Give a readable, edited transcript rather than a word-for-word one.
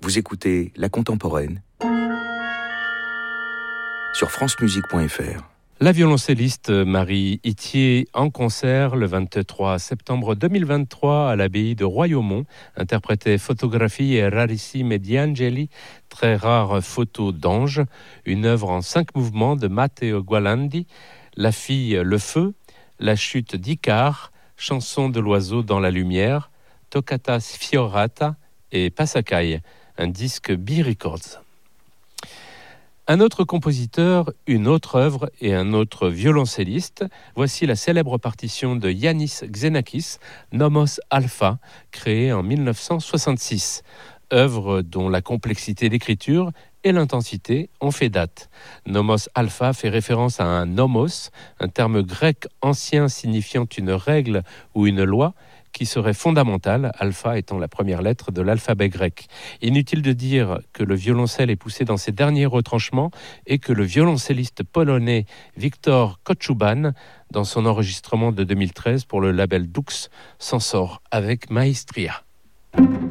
Vous écoutez La Contemporaine sur francemusique.fr. La violoncelliste Marie Ithier en concert le 23 septembre 2023 à l'abbaye de Royaumont interprétait Fotografie e rarissime di angeli, très rare photo d'ange, une œuvre en 5 mouvements de Matteo Gualandi, La fille, le feu, La chute d'Icare, Chanson de l'oiseau dans la lumière, Toccata sfiorata et Passacaille, un disque B-Records. Un autre compositeur, une autre œuvre et un autre violoncelliste. Voici la célèbre partition de Yannis Xenakis, Nomos Alpha, créée en 1966. Œuvre dont la complexité d'écriture et l'intensité ont fait date. Nomos Alpha fait référence à un nomos, un terme grec ancien signifiant une règle ou une loi, qui serait fondamentale, alpha étant la première lettre de l'alphabet grec. Inutile de dire que le violoncelle est poussé dans ses derniers retranchements et que le violoncelliste polonais Wiktor Kochuban, dans son enregistrement de 2013 pour le label Dux, s'en sort avec maestria.